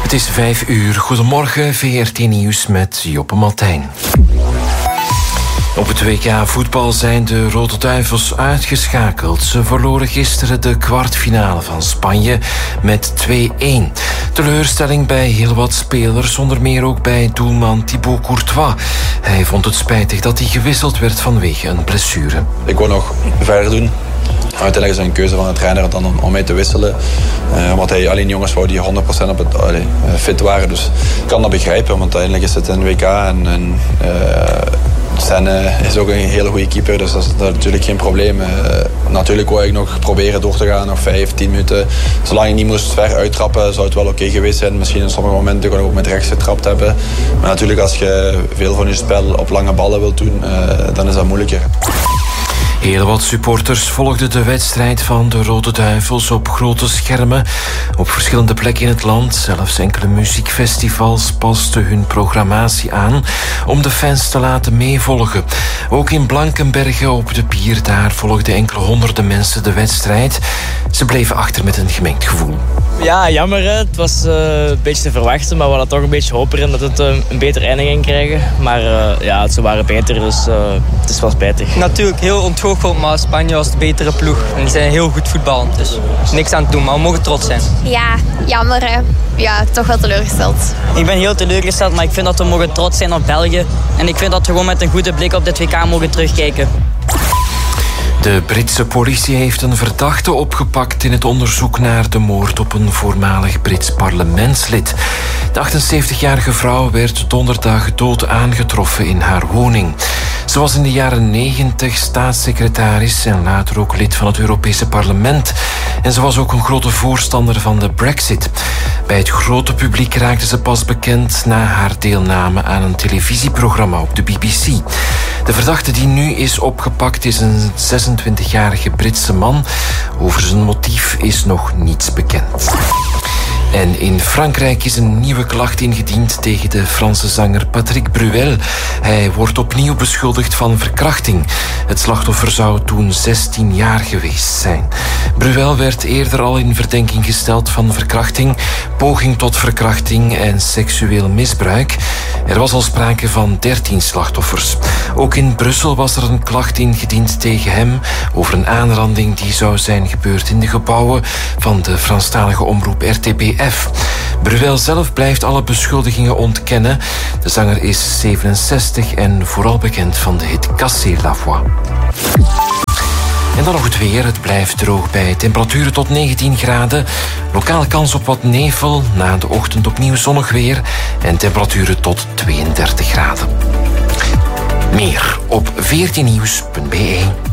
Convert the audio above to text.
Het is 5:00. Goedemorgen, VRT Nieuws met Joppe Martijn. Op het WK voetbal zijn de Rode Duivels uitgeschakeld. Ze verloren gisteren de kwartfinale van Spanje met 2-1. Teleurstelling bij heel wat spelers, onder meer ook bij doelman Thibaut Courtois. Hij vond het spijtig dat hij gewisseld werd vanwege een blessure. Ik wil nog verder doen. Uiteindelijk is het een keuze van de trainer dan om mij te wisselen. Omdat hij alleen jongens wou die 100% fit waren. Dus ik kan dat begrijpen, want uiteindelijk is het een WK. Senne is ook een hele goede keeper, dus dat is natuurlijk geen probleem. Natuurlijk wou ik nog proberen door te gaan, nog 5-10 minuten. Zolang ik niet moest ver uittrappen, zou het wel oké geweest zijn. Misschien in sommige momenten kon ik ook met rechts getrapt hebben. Maar natuurlijk, als je veel van je spel op lange ballen wilt doen, dan is dat moeilijker. Heel wat supporters volgden de wedstrijd van de Rode Duivels op grote schermen. Op verschillende plekken in het land, zelfs enkele muziekfestivals pasten hun programmatie aan om de fans te laten meevolgen. Ook in Blankenberge op de pier, daar volgden enkele honderden mensen de wedstrijd. Ze bleven achter met een gemengd gevoel. Ja, jammer. Hè. Het was een beetje te verwachten, maar we hadden toch een beetje hoop erin dat het een beter einde ging krijgen. Maar ze waren beter, dus het is wel spijtig. Natuurlijk heel ontgoocheld, maar Spanje was de betere ploeg. En die zijn heel goed voetballend, dus niks aan het doen, maar we mogen trots zijn. Ja, jammer hè. Ja, toch wel teleurgesteld. Ik ben heel teleurgesteld, maar ik vind dat we mogen trots zijn op België. En ik vind dat we gewoon met een goede blik op dit WK mogen terugkijken. De Britse politie heeft een verdachte opgepakt in het onderzoek naar de moord op een voormalig Brits parlementslid. De 78-jarige vrouw werd donderdag dood aangetroffen in haar woning. Ze was in de jaren 90 staatssecretaris en later ook lid van het Europese parlement. En ze was ook een grote voorstander van de Brexit. Bij het grote publiek raakte ze pas bekend na haar deelname aan een televisieprogramma op de BBC. De verdachte die nu is opgepakt is een 26-jarige Britse man. Over zijn motief is nog niets bekend. En in Frankrijk is een nieuwe klacht ingediend tegen de Franse zanger Patrick Bruel. Hij wordt opnieuw beschuldigd van verkrachting. Het slachtoffer zou toen 16 jaar geweest zijn. Bruel werd eerder al in verdenking gesteld van verkrachting, poging tot verkrachting en seksueel misbruik. Er was al sprake van 13 slachtoffers. Ook in Brussel was er een klacht ingediend tegen hem over een aanranding die zou zijn gebeurd in de gebouwen van de Franstalige omroep RTBF. Bruel zelf blijft alle beschuldigingen ontkennen. De zanger is 67 en vooral bekend van de hit Casser la Voix. En dan nog het weer. Het blijft droog bij temperaturen tot 19 graden. Lokaal kans op wat nevel. Na de ochtend opnieuw zonnig weer. En temperaturen tot 32 graden. Meer op 14nieuws.be.